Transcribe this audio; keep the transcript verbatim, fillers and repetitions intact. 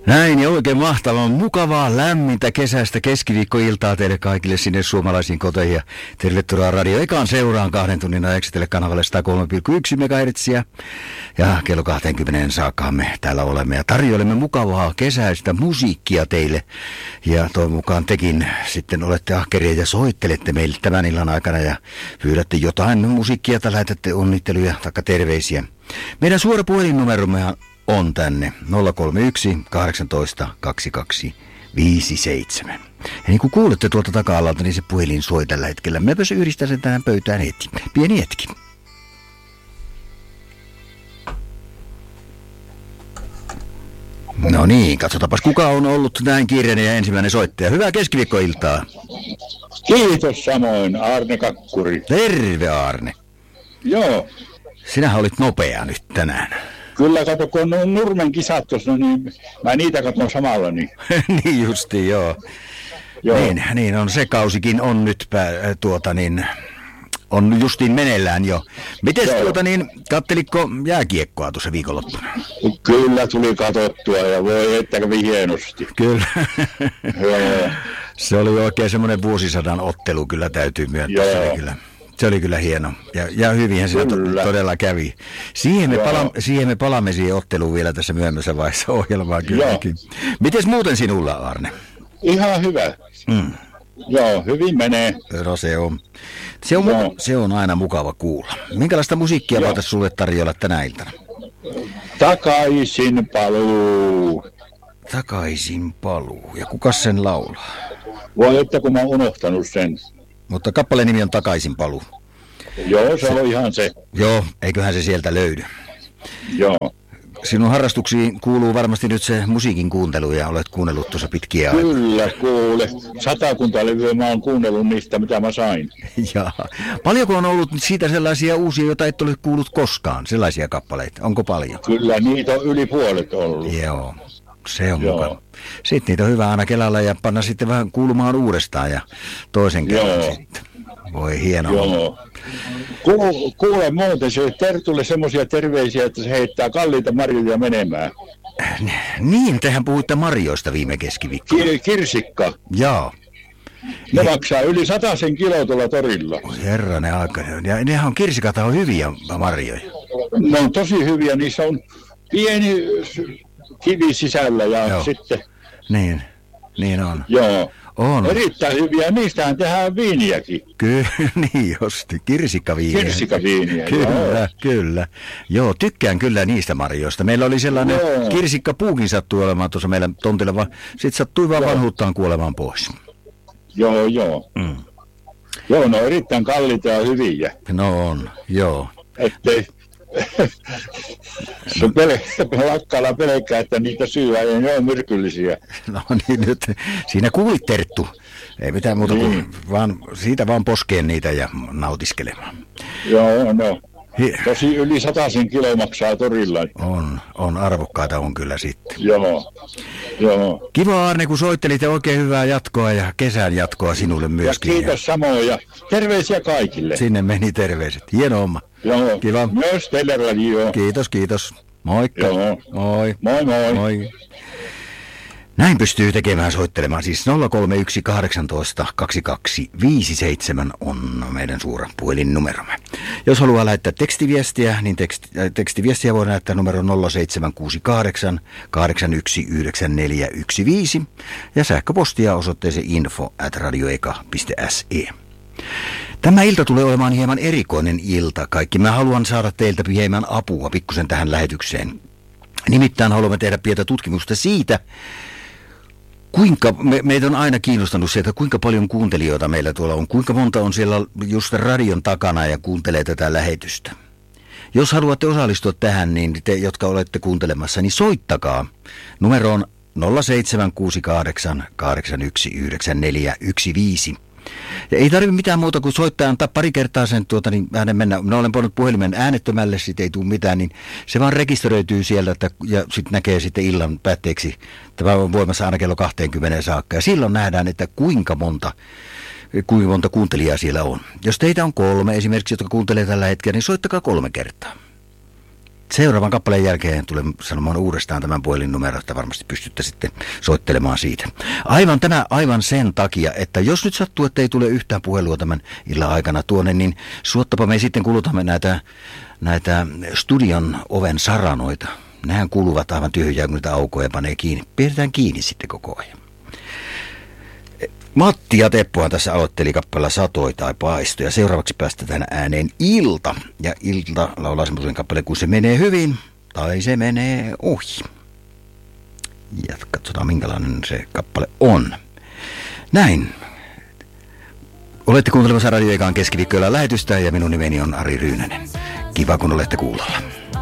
Näin ja oikein mahtavaa, mukavaa, lämmintä kesäistä keskiviikkoiltaa teille kaikille sinne suomalaisiin koteihin. Ja tervetuloa Radio Ekan seuraan kahden tunnin ajaksi teille kanavalle sata kolme pilkku yksi megahertsiä. Ja kello kaksikymmentä saakka me täällä olemme ja tarjoilemme mukavaa kesäistä musiikkia teille. Ja toivon mukaan tekin sitten olette ahkeria ja soittelette meille tämän illan aikana ja pyydätte jotain musiikkia tai lähetätte onnitteluja tai terveisiä. Meidän suora puhelinnumeromme on tänne nolla kolme yksi kahdeksantoista kaksikymmentäkaksi viisikymmentäseitsemän. Ja niin kuin kuulette tuolta taka-alalta, niin se puhelin soi tällä hetkellä. Mäpä se yhdistää sen tähän pöytään heti. Pieni hetki. No niin, katsotaanpas kuka on ollut näin kiireinen ja ensimmäinen soittaja. Hyvää keskiviikkoiltaa. Kiitos samoin, Arne Kakkuri. Terve Arne. Joo. Sinähän olit nopea nyt tänään. Kyllä, kato, kun on Nurmen kisat tuossa, niin mä niitä katson samalla. Niin, niin justiin, joo. joo. Niin, niin on, se kausikin on nyt pää, tuota niin, on justiin meneillään jo. Mites joo. tuota niin, katteliko jääkiekkoa tuossa viikonloppuna? Kyllä tuli katsottua ja voi että kävi hienosti. Kyllä. Joo. Se oli oikein semmoinen vuosisadan ottelu, kyllä täytyy myöntää. Se oli kyllä. Se oli kyllä hieno. Ja, ja hyvinhän siinä to, todella kävi. Siihen me, pala, siihen me palaamme siihen otteluun vielä tässä myöhemmässä vaiheessa ohjelmaa kylläkin. Mites muuten sinulla, Arne? Ihan hyvä. Mm. Joo, hyvin menee. No se on. Se on, mu- se on aina mukava kuulla. Minkälaista musiikkia voitaisiin sulle tarjolla tänä iltana? Takaisin paluu. Takaisin paluu. Ja kuka sen laulaa? Voi että kun mä oon unohtanut sen. Mutta kappaleen nimi on Takaisin paluu. Joo, se, se on ihan se. Joo, eiköhän se sieltä löydy. Joo. Sinun harrastuksiin kuuluu varmasti nyt se musiikin kuuntelu ja olet kuunnellut tuossa pitkiä aikaa. Kyllä, kuule. Satakunta levyä mä oon kuunnellut niistä, mitä mä sain. Ja paljonko on ollut siitä sellaisia uusia, joita et ole kuullut koskaan, sellaisia kappaleita? Onko paljon? Kyllä, niitä on yli puolet ollut. Joo, se on mukava. Sitten niitä on hyvä aina kelalla ja panna sitten vähän kuulumaan uudestaan ja toisen kerran sitten. Voi hienoa. Joo. Ku, kuule muuten, se Tertulle semmoisia terveisiä, että se heittää kalliita marjoja menemään. Niin, tehän puhuitte marjoista viime keskiviikkona. Ki- kirsikka. Joo. Ne ja maksaa yli sataisen kiloa tuolla torilla. Herranen aika. Ja nehän on kirsikat on hyviä marjoja. Ne on tosi hyviä, niissä on pieni kivi sisällä ja joo. Sitten... Niin, niin on. Joo. On. Erittäin hyviä, niistähän tehdään viiniäkin. Kyllä, niin justi, kirsikkaviiniä. Kirsikkaviiniä, Kyllä, joo. kyllä. Joo, tykkään kyllä niistä marjoista. Meillä oli sellainen joo. kirsikkapuukin sattui olemaan tuossa meidän tontilla, vaan sitten sattui vaan vanhuuttaan kuolemaan pois. Joo, joo. Mm. Joo, ne on erittäin kalliita ja hyviä. No on, joo. Ettei... Se on pel- lakkailla pelkkää, että niitä syyä ei ne ole myrkyllisiä. No niin, nyt siinä kuulit Terttu. Ei mitään muuta kuin niin. vaan siitä vaan poskeen niitä ja nautiskelemaan. Joo, no. Tosi yli sataisen kilo maksaa torilla. On, on arvokkaita on kyllä sitten. Joo, joo. Kiva Arne, kun soittelit ja oikein hyvää jatkoa ja kesän jatkoa sinulle myöskin. Ja kiitos samoin ja terveisiä kaikille. Sinne meni terveiset. Hieno homma. Joo, kiva. Myös teille radio. Kiitos, kiitos. Moikka. Joo. Moi. Moi, moi. Moi. Näin pystyy tekemään soittelemaan. Siis nolla kolme yksi kahdeksantoista kaksikymmentäkaksi viisikymmentäseitsemän on meidän suora puhelinnumeromme. Jos haluaa lähettää tekstiviestiä, niin teksti, äh, tekstiviestiä voi lähettää numero nolla seitsemän kuusi kahdeksan kahdeksan yksi yhdeksän neljä yksi viisi ja sähköpostia osoitteeseen info at radioeka piste se. Tämä ilta tulee olemaan hieman erikoinen ilta. Kaikki mä haluan saada teiltä hieman apua pikkusen tähän lähetykseen. Nimittäin haluamme tehdä pientä tutkimusta siitä, kuinka, me, meitä on aina kiinnostanut se, että kuinka paljon kuuntelijoita meillä tuolla on, kuinka monta on siellä just radion takana ja kuuntelee tätä lähetystä. Jos haluatte osallistua tähän, niin te, jotka olette kuuntelemassa, niin soittakaa. Numero on nolla seitsemän kuusi kahdeksan kahdeksan yksi yhdeksän neljä yksi viisi. Ja ei tarvitse mitään muuta kuin soittaa, antaa pari kertaa sen tuota, niin äänen mennä. Minä olen pannut puhelimen äänettömälle, sitten ei tule mitään, niin se vaan rekisteröityy sieltä että, ja sitten näkee sitten illan päätteeksi. Tämä on voimassa aina kello kaksikymmentä saakka ja silloin nähdään, että kuinka monta, kuinka monta kuuntelijaa siellä on. Jos teitä on kolme esimerkiksi, jotka kuuntelee tällä hetkellä, niin soittakaa kolme kertaa. seuraavan kappaleen jälkeen tulen sanomaan uudestaan tämän puhelinnumero, että varmasti pystytte sitten soittelemaan siitä. Aivan tämä aivan sen takia, että jos nyt sattuu, että ei tule yhtään puhelua tämän illan aikana tuonne, niin suottapa me sitten kulutamme näitä, näitä studion oven saranoita. Nehän kuuluvat aivan tyhjää, kun niitä aukoja ja panee kiinni. Pidetään kiinni sitten koko ajan. Matti ja Teppohan tässä aloitteli kappaleella Satoi tai Paisto, ja seuraavaksi päästetään ääneen Ilta. Ja Ilta laulaa semmoisen kappaleen, kun se menee hyvin tai se menee ohi. Ja katsotaan, minkälainen se kappale on. Näin. Olette kuuntelemassa Radio Ekan keskiviikkoilla lähetystä, ja minun nimeni on Ari Ryynänen. Kiva, kun olette kuulolla.